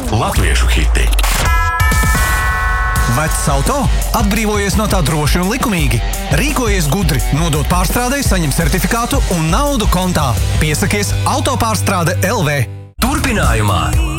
latviešu hiti. Vecs auto? Atbrīvojies no tā droši un likumīgi. Rīkojies gudri, nodot pārstrādei, saņem certifikātu un naudu kontā. Piesakies Autopārstrāde LV. Turpinājumā